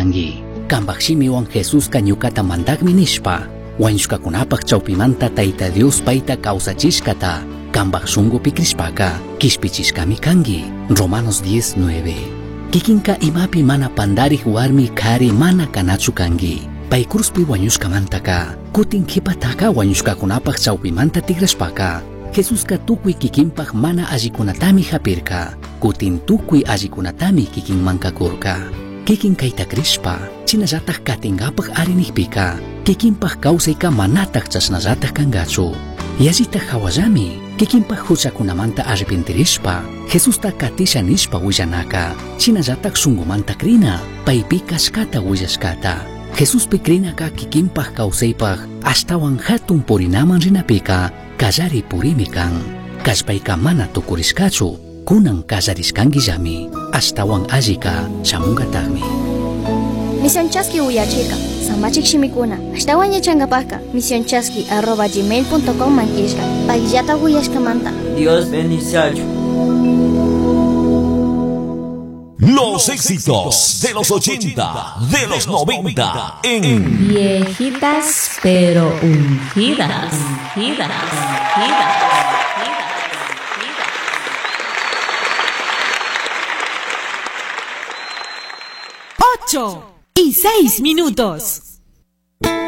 kangi. Kambakshimiwan Jesús ñukata mandakmi nishpa. Wañushkakunapaq chawpimanta Tayta Dios payta kawsachishkata. Kambak shungupi krishpaka kishpichishkami kangi. Romanos 10:9. Kikinka imapi mana pandarij warmi kari mana kanachu kangi. Pay cruzpi wañushkamantaka kutin kipataka wañushkakunapaq chawpimanta tigrashpaka Jesuska tukuy kikinpaq mana allikunatami hapirka. Kutin tukuy allikunatami kikin mankakurka. Kikin kayta krishpa chinallataj katingapaq arinijpika kikinpaq kawsayka manataq chashnallataq kangachu. Yallitaj hawallami kikinpaq huchakunamanta arrepentirishpa Jesusta katisha nishpa willanaka chinallataj shunqumanta krina paypi kashkata willashkata. Jesuspi krinaka kikinpaq kawsaypaq ashtawan hatun purinaman rinapika kallari purimi kan. Kashpayka mana tukurishkachu kunan kallarishkankillami ashtawan allika shamunqataqmi. Misionchaski uyachika samachik shimikuna ashtawan yachanqapaqqa misionchaski@gmail.com manqishqa payllata uyashkamanta. Dios bendice. Los éxitos de los 80, de los 90 en Viejitas pero ungidas. Ungidas. Ungidas. 8:06.